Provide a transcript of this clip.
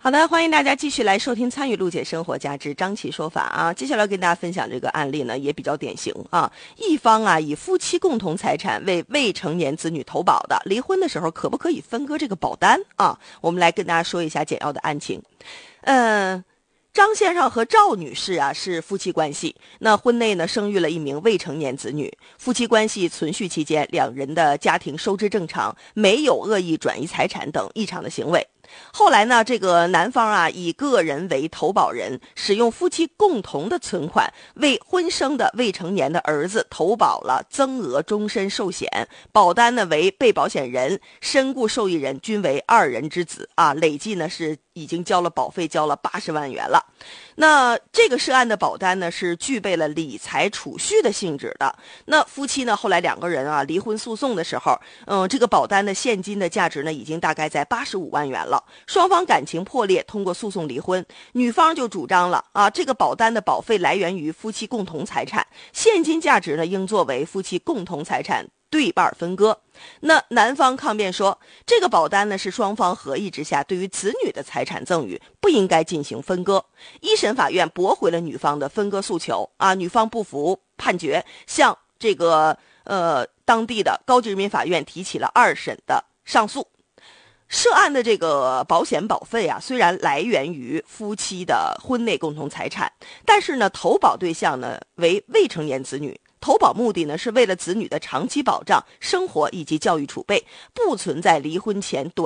好的，欢迎大家继续来收听参与陆姐生活家之张琪说法啊。接下来跟大家分享这个案例呢，也比较典型啊。一方啊以夫妻共同财产为未成年子女投保的，离婚的时候可不可以分割这个保单啊？我们来跟大家说一下简要的案情。张先生和赵女士啊是夫妻关系，那婚内呢生育了一名未成年子女，夫妻关系存续期间，两人的家庭收支正常，没有恶意转移财产等异常的行为。后来呢，这个男方啊以个人为投保人，使用夫妻共同的存款为婚生的未成年的儿子投保了增额终身寿险，保单呢为被保险人、身故受益人均为2人之子啊，累计呢是已经交了保费，交了80万元了。那这个涉案的保单呢是具备了理财储蓄的性质的。那夫妻呢后来两个人啊离婚诉讼的时候，这个保单的现金的价值呢已经大概在85万元了。双方感情破裂，通过诉讼离婚。女方就主张了啊，这个保单的保费来源于夫妻共同财产，现金价值呢应作为夫妻共同财产对半分割。那男方抗辩说，这个保单呢是双方合意之下对于子女的财产赠与，不应该进行分割。一审法院驳回了女方的分割诉求啊，女方不服判决，向这个当地的高级人民法院提起了2审的上诉。涉案的这个保险保费啊，虽然来源于夫妻的婚内共同财产，但是呢，投保对象呢为未成年子女，投保目的呢是为了子女的长期保障、生活以及教育储备，不存在离婚前短